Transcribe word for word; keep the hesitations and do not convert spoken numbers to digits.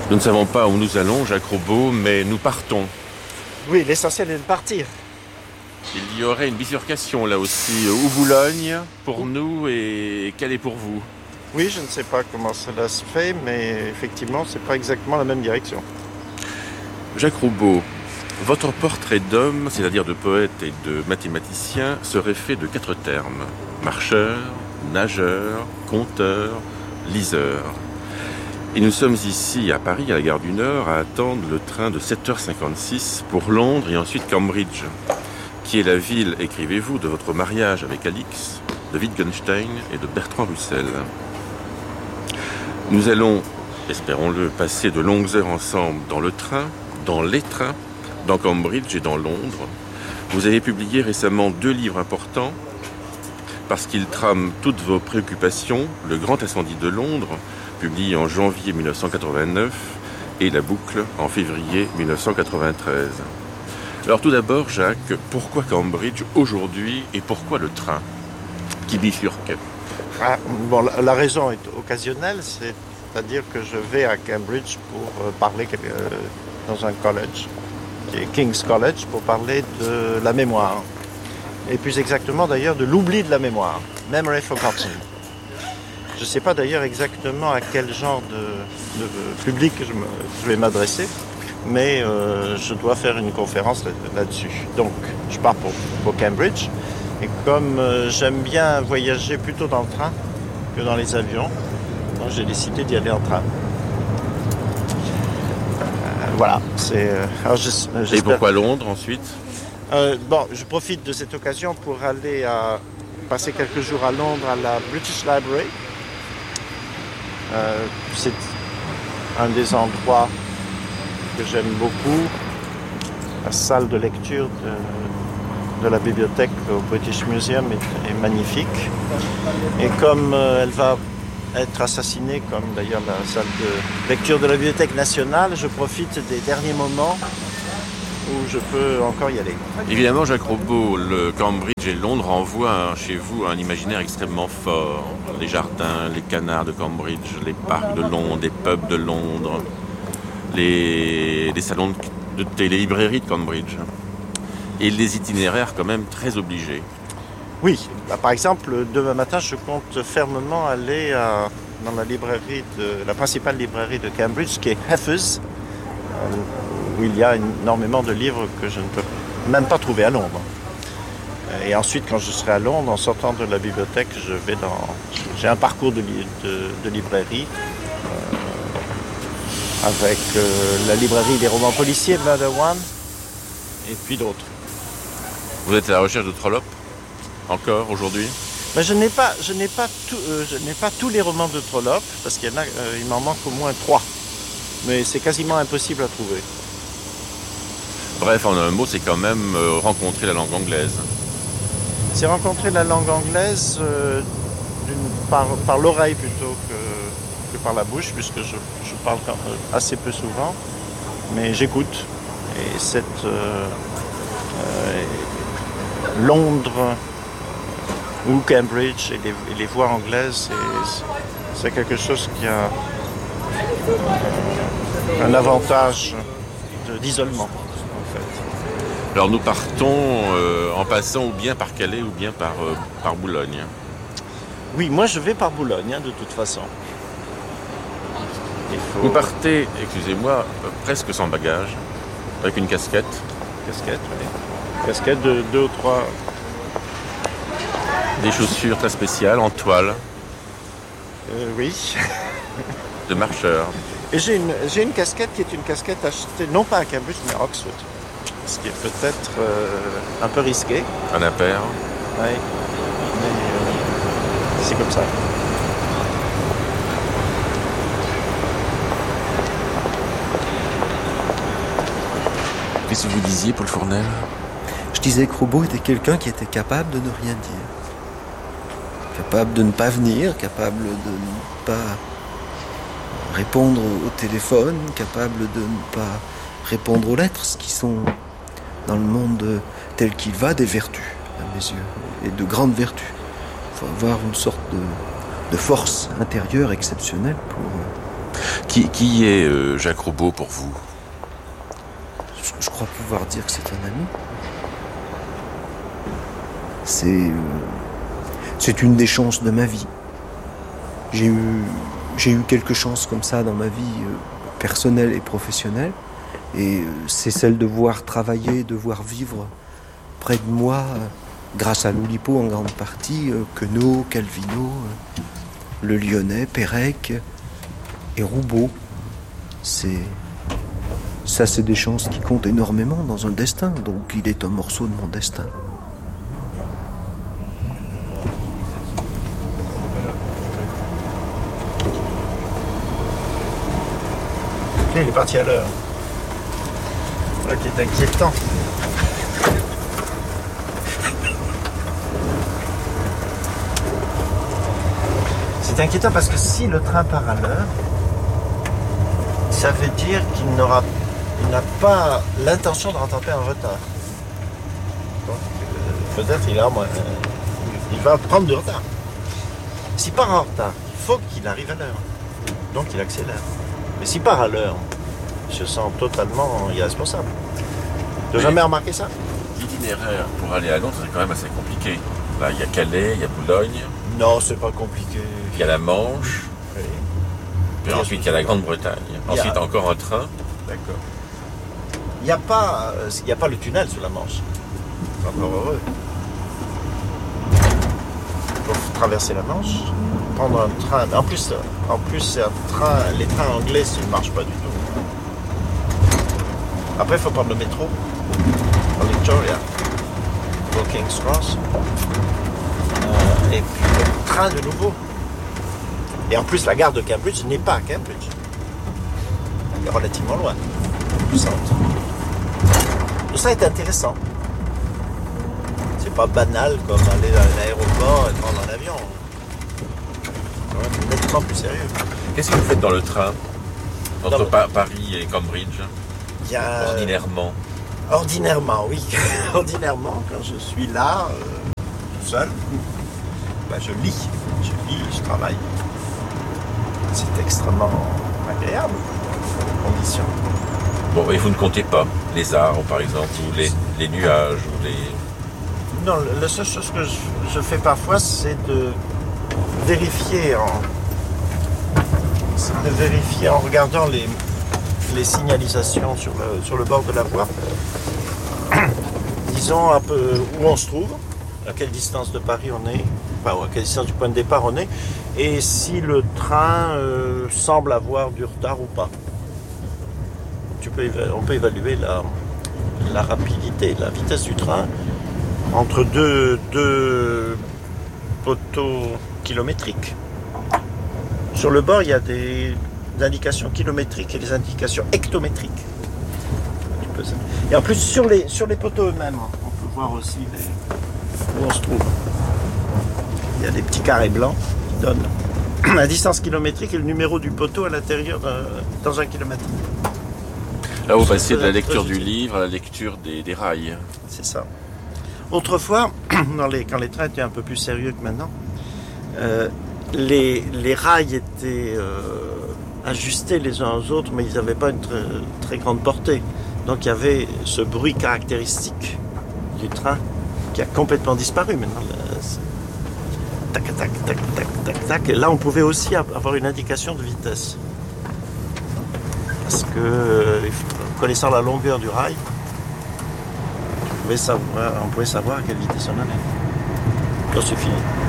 Nous ne savons pas où nous allons, Jacques Roubaud, mais nous partons. Oui, l'essentiel est de partir. Il y aurait une bifurcation là aussi, où Boulogne pour nous et quelle est pour vous? Oui, je ne sais pas comment cela se fait, mais effectivement, c'est pas exactement la même direction. Jacques Roubaud, votre portrait d'homme, c'est-à-dire de poète et de mathématicien, serait fait de quatre termes. Marcheur, nageur, conteur, liseur. Et nous sommes ici à Paris, à la gare du Nord, à attendre le train de sept heures cinquante-six pour Londres et ensuite Cambridge, qui est la ville, écrivez-vous, de votre mariage avec Alix, de Wittgenstein et de Bertrand Russell. Nous allons, espérons-le, passer de longues heures ensemble dans le train, dans les trains, dans Cambridge et dans Londres. Vous avez publié récemment deux livres importants parce qu'ils trament toutes vos préoccupations, Le Grand Incendie de Londres, publié en janvier mille neuf cent quatre-vingt-neuf, et La Boucle en février mille neuf cent quatre-vingt-treize. Alors tout d'abord, Jacques, pourquoi Cambridge aujourd'hui et pourquoi le train qui bifurque? Ah, bon, la, la raison est occasionnelle, c'est-à-dire que je vais à Cambridge pour euh, parler euh, dans un college, qui est King's College, pour parler de la mémoire. Et plus exactement d'ailleurs de l'oubli de la mémoire, Memory Forgotten. Je ne sais pas d'ailleurs exactement à quel genre de, de public je, me, je vais m'adresser, mais euh, je dois faire une conférence là, là-dessus. Donc, je pars pour, pour Cambridge, et comme euh, j'aime bien voyager plutôt dans le train que dans les avions, donc j'ai décidé d'y aller en train. Euh, voilà, c'est... Euh, alors je, et pourquoi Londres ensuite? euh, Bon, je profite de cette occasion pour aller à, passer quelques jours à Londres à la British Library. Euh, c'est un des endroits que j'aime beaucoup. La salle de lecture de, de la bibliothèque au British Museum est, est magnifique. Et comme euh, elle va être assassinée, comme d'ailleurs la salle de lecture de la Bibliothèque nationale, je profite des derniers moments où je peux encore y aller. Évidemment, Jacques Roubaud, le Cambridge et Londres renvoient chez vous un imaginaire extrêmement fort. Les jardins, les canards de Cambridge, les parcs de Londres, les pubs de Londres, les, les salons de thé, les librairies de Cambridge. Et les itinéraires quand même très obligés. Oui, bah, par exemple, demain matin, je compte fermement aller à, dans la librairie, de, la principale librairie de Cambridge, qui est Heffer's, où il y a énormément de livres que je ne peux même pas trouver à Londres. Et ensuite, quand je serai à Londres, en sortant de la bibliothèque, je vais dans... J'ai un parcours de, li... de, de librairie euh, avec euh, la librairie des romans policiers, Murder One, et puis d'autres. Vous êtes à la recherche de Trollope, encore, aujourd'hui? Mais je n'ai pas, je n'ai pas, tout, euh, je n'ai pas tous les romans de Trollope, parce qu'il y en a, euh, il m'en manque au moins trois. Mais c'est quasiment impossible à trouver. Bref, en un mot, c'est quand même euh, rencontrer la langue anglaise. C'est rencontrer la langue anglaise euh, par, par l'oreille plutôt que, que par la bouche, puisque je, je parle quand, euh, assez peu souvent, mais j'écoute. Et cette euh, euh, Londres ou Cambridge et les, et les voix anglaises, c'est, c'est quelque chose qui a un avantage de, d'isolement. Alors nous partons euh, en passant ou bien par Calais ou bien par, euh, par Boulogne. Oui, moi je vais par Boulogne, hein, de toute façon. Il faut... Vous partez, excusez-moi, euh, presque sans bagage, avec une casquette. Casquette, oui. Casquette de deux ou trois... Des chaussures très spéciales, en toile. Euh, oui. De marcheur. Et j'ai une, j'ai une casquette qui est une casquette achetée, non pas à Cambridge, mais à Oxford. Ce qui est peut-être euh, un peu risqué. Un impair. Oui, mais euh, c'est comme ça. Qu'est-ce que vous disiez, Paul Fournel? Je disais que Roubaud était quelqu'un qui était capable de ne rien dire. Capable de ne pas venir, capable de ne pas répondre au téléphone, capable de ne pas répondre aux lettres, ce qui sont... dans le monde tel qu'il va, des vertus, à mes yeux, et de grandes vertus. Il faut avoir une sorte de, de force intérieure exceptionnelle pour... Qui, qui est euh, Jacques Roubaud pour vous? Je, je crois pouvoir dire que c'est un ami. C'est, euh, c'est une des chances de ma vie. J'ai eu, j'ai eu quelques chances comme ça dans ma vie euh, personnelle et professionnelle. Et euh, c'est celle de voir travailler, de voir vivre près de moi, euh, grâce à l'Oulipo en grande partie, euh, Queneau, Calvino, euh, le Lyonnais, Pérec et Roubaud. C'est, ça, c'est des chances qui comptent énormément dans un destin. Donc il est un morceau de mon destin. Il est parti à l'heure. Voilà qui est inquiétant. C'est inquiétant parce que si le train part à l'heure, ça veut dire qu'il n'aura, il n'a pas l'intention de rattraper un retard. Donc, euh, peut-être il, a, euh, il va prendre du retard. S'il part en retard, il faut qu'il arrive à l'heure. Donc il accélère. Mais s'il part à l'heure, il se sent totalement irresponsable. Tu n'as jamais remarqué ça? L'itinéraire pour aller à Londres, c'est quand même assez compliqué. Là, il y a Calais, il y a Boulogne. Non, c'est pas compliqué. Il y a la Manche. Oui. Puis ensuite, il y a la Grande-Bretagne. Ensuite, a... encore un train. D'accord. Il n'y a pas, il n'y a pas le tunnel sous la Manche. C'est encore heureux. Il faut traverser la Manche, prendre un train. En plus, en plus, c'est un train. Les trains anglais, ça ne marche pas du tout. Après, il faut prendre le métro à Victoria, au King's Cross, euh, et puis le train de nouveau. Et en plus, la gare de Cambridge n'est pas à Cambridge. Elle est relativement loin du centre. Tout ça est intéressant. C'est pas banal comme aller à l'aéroport et prendre un avion. C'est quand même nettement plus sérieux. Qu'est-ce que vous faites dans le train entre Dans pa- Paris et Cambridge? Il y a, Ordinairement. Ordinairement, oui. Ordinairement, quand je suis là, euh, tout seul, ben je lis. Je lis, je travaille. C'est extrêmement agréable, les conditions. Bon, et vous ne comptez pas les arbres, par exemple, ou les, les nuages, ou les... Non, la seule chose que je, je fais parfois, c'est de vérifier en, c'est de vérifier en regardant les, les signalisations sur le, sur le bord de la voie. Disons un peu où on se trouve, à quelle distance de Paris on est, enfin à quelle distance du point de départ on est, et si le train euh, semble avoir du retard ou pas. Tu peux, on peut évaluer la, la rapidité, la vitesse du train entre deux, deux poteaux kilométriques. Sur le bord, il y a des indications kilométriques et des indications hectométriques. Tu peux, et en plus, sur les, sur les poteaux eux-mêmes, on peut voir aussi les, où on se trouve. Il y a des petits carrés blancs qui donnent la distance kilométrique et le numéro du poteau à l'intérieur euh, dans un kilomètre. Là, vous passez de la lecture du livre à la lecture des, des rails. C'est ça. Autrefois, dans les, quand les trains étaient un peu plus sérieux que maintenant, euh, les, les rails étaient euh, ajustés les uns aux autres, mais ils n'avaient pas une très, très grande portée. Donc il y avait ce bruit caractéristique du train qui a complètement disparu maintenant. Tac, tac, tac, tac, tac, tac. Et là, on pouvait aussi avoir une indication de vitesse. Parce que, connaissant la longueur du rail, on pouvait savoir, on pouvait savoir à quelle vitesse on allait. Là, c'est fini.